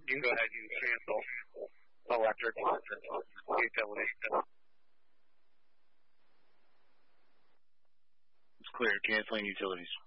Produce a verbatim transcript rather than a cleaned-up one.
You can go ahead and cancel electric utilities. It's clear. Canceling utilities.